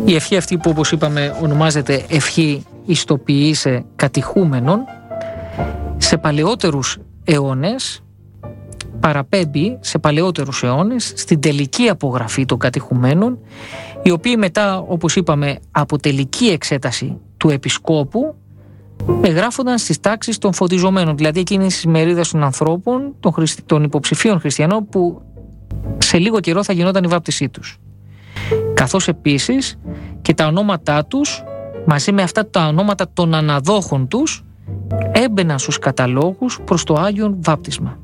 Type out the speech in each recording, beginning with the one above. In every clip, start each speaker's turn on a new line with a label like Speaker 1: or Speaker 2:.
Speaker 1: Η ευχή αυτή, που όπως είπαμε ονομάζεται ευχή ιστοποιείσαι κατηχούμενων, σε παλαιότερους αιώνες παραπέμπει σε παλαιότερους αιώνες στην τελική απογραφή των κατηχουμένων, οι οποίοι μετά, όπως είπαμε, από τελική εξέταση του επισκόπου εγγράφονταν στις τάξεις των φωτιζομένων, δηλαδή εκείνης της μερίδας των ανθρώπων, των υποψηφίων χριστιανών, που σε λίγο καιρό θα γινόταν η βάπτισή τους. Καθώς επίσης και τα ονόματά τους, μαζί με αυτά τα ονόματα των αναδόχων τους, έμπαιναν στους καταλόγους προς το Άγιον Βάπτισμα.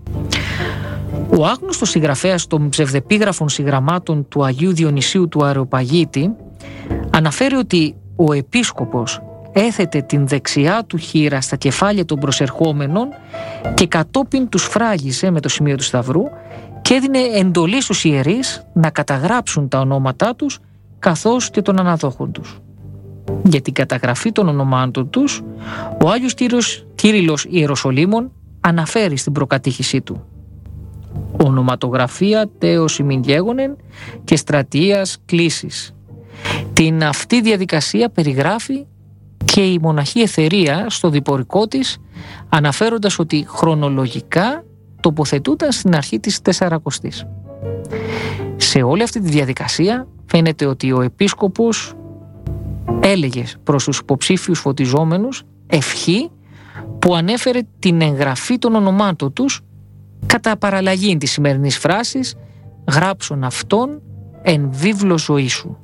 Speaker 1: Ο άγνωστος συγγραφέας των ψευδεπίγραφων συγγραμμάτων του Αγίου Διονυσίου του Αρεοπαγίτη αναφέρει ότι ο επίσκοπος έθετε την δεξιά του χείρα στα κεφάλια των προσερχόμενων και κατόπιν τους φράγιζε με το σημείο του σταυρού και έδινε εντολή στους ιερείς να καταγράψουν τα ονόματά τους καθώς και των αναδόχων τους. Για την καταγραφή των ονομάτων τους, ο Άγιος Κύριλλος Ιεροσολύμων αναφέρει στην προκατήχησή του: ονοματογραφία τέος ημιν γέγονεν και στρατείας κλήσης. Την αυτή διαδικασία περιγράφει και η μοναχή Εθερία στο διπορικό της, αναφέροντας ότι χρονολογικά τοποθετούνταν στην αρχή της 40ης. Σε όλη αυτή τη διαδικασία φαίνεται ότι ο επίσκοπος έλεγε προς τους υποψήφιους φωτιζόμενους ευχή που ανέφερε την εγγραφή των ονομάτων τους κατά παραλλαγή της σημερινής φράσης «γράψον αυτόν εν βίβλο ζωή σου».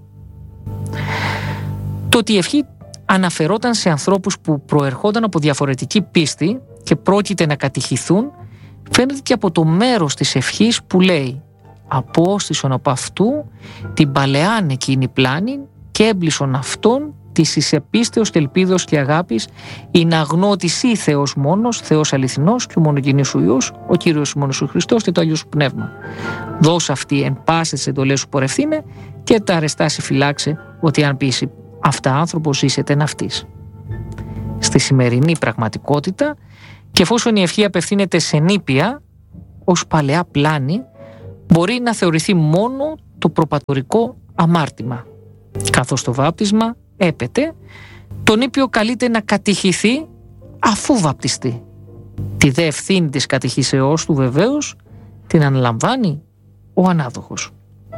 Speaker 1: Το ότι η ευχή αναφερόταν σε ανθρώπους που προερχόταν από διαφορετική πίστη και πρόκειται να κατηχηθούν, φαίνεται και από το μέρος της ευχής που λέει «απόστησον από αυτού την παλαιάν εκείνη πλάνη και έμπλησον αυτόν της εις επίστεως και ελπίδος και αγάπης, ειν αγνώ ότι εσύ Θεός μόνος, Θεός αληθινός και ο μονογενής σου Υιός, ο Κύριος μόνος σου Χριστός και το Άγιο σου Πνεύμα. Δώσ' αυτή εν πάση τις εντολές σου πορευθύνε και τα αρεστάσει φυλάξε, ότι αν πείσει αυτά άνθρωπος ζήσεται εν αυτής». Στη σημερινή πραγματικότητα, και εφόσον η ευχή απευθύνεται σε νήπια ως παλαιά πλάνη, μπορεί να θεωρηθεί μόνο το προπατορικό αμάρτημα. Καθώς το βάπτισμα έπεται, το νήπιο καλείται να κατηχηθεί αφού βαπτιστεί. Τη δε ευθύνη της κατηχήσεώς του βεβαίως την αναλαμβάνει ο ανάδοχος.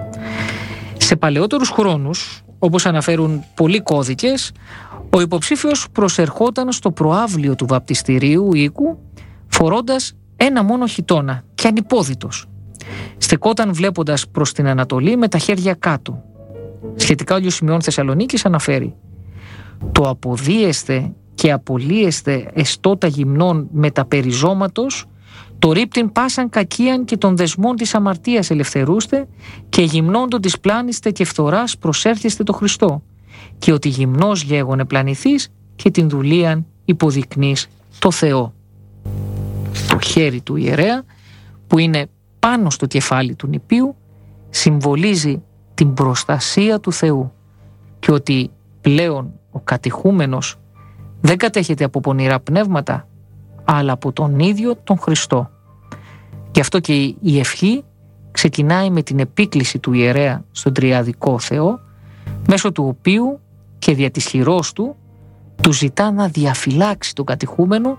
Speaker 1: Σε παλαιότερους χρόνους, όπως αναφέρουν πολλοί κώδικες, ο υποψήφιος προσερχόταν στο προαύλιο του βαπτιστηρίου οίκου φορώντας ένα μόνο χιτώνα και ανυπόδητος. Στεκόταν βλέποντας προς την Ανατολή με τα χέρια κάτω. Σχετικά ο Άγιος Σημειών Θεσσαλονίκης αναφέρει: «Το αποδίεστε και απολύεστε εστώτα γυμνών μεταπεριζώματος, το ρίπτην πάσαν κακίαν και των δεσμών της αμαρτίας ελευθερούστε και γυμνόντων της πλάνιστε και φθοράς προσέρχεστε το Χριστό και ότι γυμνός γέγονε πλανηθείς και την δουλείαν υποδεικνύεις το Θεό». Το χέρι του ιερέα, που είναι πάνω στο κεφάλι του νηπίου, συμβολίζει την προστασία του Θεού και ότι πλέον ο κατηχούμενος δεν κατέχεται από πονηρά πνεύματα, αλλά από τον ίδιο τον Χριστό. Γι' αυτό και η ευχή ξεκινάει με την επίκληση του ιερέα στον τριαδικό Θεό, μέσω του οποίου και δια της χειρός του ζητά να διαφυλάξει τον κατηχούμενο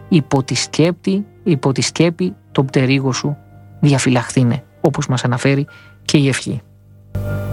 Speaker 1: υπό τη σκέπη τον πτερίγο σου διαφυλαχθήνε, όπως μας αναφέρει και η ευχή.